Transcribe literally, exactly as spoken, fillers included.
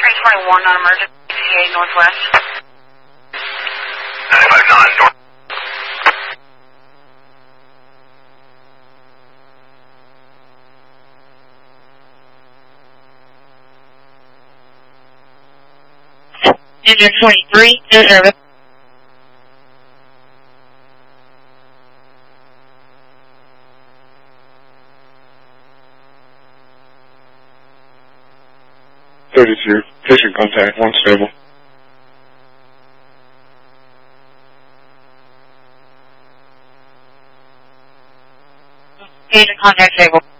three twenty-one on emergency eight Northwest. nine five nine North. Engine twenty-three, to service. thirty-two, patient contact, one stable. Agent contact stable.